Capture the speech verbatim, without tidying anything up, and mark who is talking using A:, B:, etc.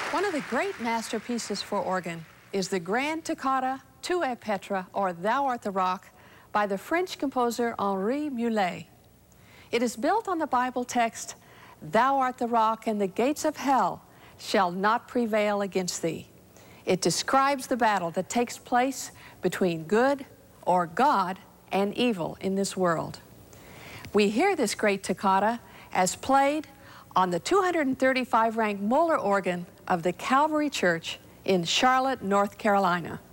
A: One of the great masterpieces for organ is the Grand Toccata Tu es Petra, or Thou Art the Rock, by the French composer Henri Moulet. It is built on the Bible text, Thou art the rock, and the gates of hell shall not prevail against thee. It describes the battle that takes place between good, or God, and evil in this world. We hear this great toccata as played on the two hundred thirty-five ranked Moeller organ of the Calvary Church in Charlotte, North Carolina.